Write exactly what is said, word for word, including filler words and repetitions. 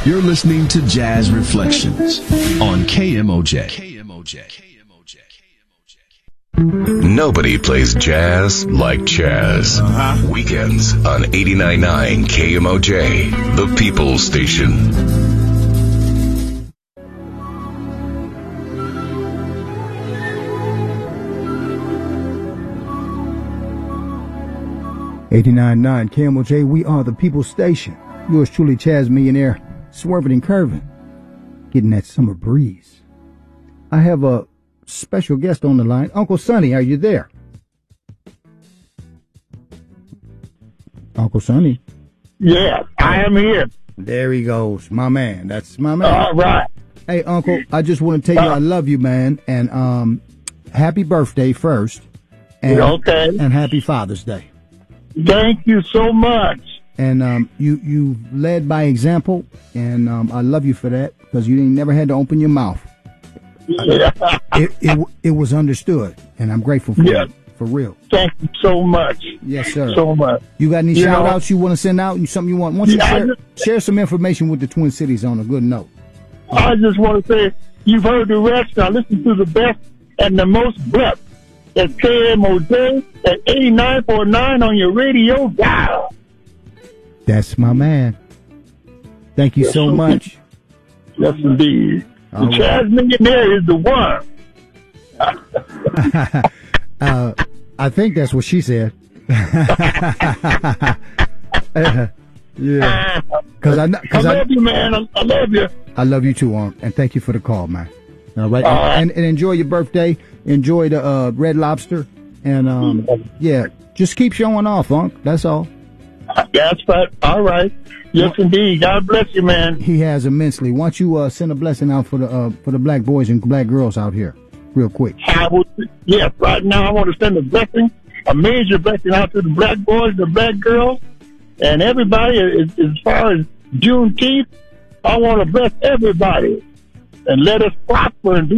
You're listening to Jazz Reflections on K M O J. K M O J. Nobody plays jazz like Chaz. Uh-huh. Weekends on eighty-nine point nine K M O J, the People's Station. eighty-nine point nine K M O J, we are the People's Station. Yours truly, Chaz Millionaire, swerving and curving, getting that summer breeze. I have a special guest on the line. Uncle Sonny, are you there? Uncle Sonny? Yeah, I am here. There he goes, my man. That's my man. All right. Hey, Uncle, I just want to tell you I love you, man, and um, happy birthday first. And, okay. And happy Father's Day. Thank you so much. And um, you you led by example, and um, I love you for that because you didn't never had to open your mouth. Yeah. It, it it was understood, and I'm grateful for yeah. it, for real. Thank you so much. Yes, sir. So much. You got any you shout know, outs you want to send out and something you want? Why don't you yeah, share, just, share some information with the Twin Cities on a good note? I just want to say, you've heard the rest. Now listen to the best and the most blessed. That's K M O J at eighty-nine point nine on your radio dial. That's my man. Thank you yes, so much. Yes, indeed. The All Chaz right. Millionaire is the one. uh, I think that's what she said. uh, yeah. Cause I, cause I love I, you, man. I, I love you. I love you too, Unc, and thank you for the call, man. All right. All right. And, and enjoy your birthday. Enjoy the uh, Red Lobster. And, um, yeah, just keep showing off, Unc. That's all. That's right. All right. Yes, indeed. God bless you, man. He has immensely. Why don't you uh, send a blessing out for the uh, for the black boys and black girls out here, real quick? I would, yes, right now I want to send a blessing, a major blessing out to the black boys, the black girls, and everybody. As, as far as Juneteenth, I want to bless everybody and let us prosper and do